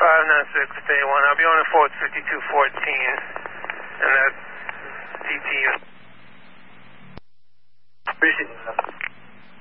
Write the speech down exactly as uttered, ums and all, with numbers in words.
five nine six, day one. I'll be on the Ford fifty-two fourteen, and that's D T U. Appreciate it.